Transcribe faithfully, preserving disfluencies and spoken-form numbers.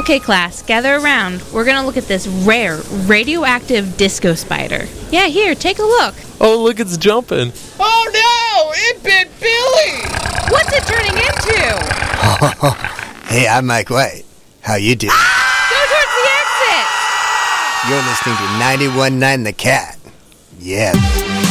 Okay, class, gather around. We're gonna look at this rare, radioactive disco spider. Yeah, here, take a look. Oh, look, it's jumping. Oh no! It bit Billy! What's it turning into? Hey, I'm Mike White. How you doing? Go towards the exit! You're listening to ninety-one point nine The Cat. Yeah.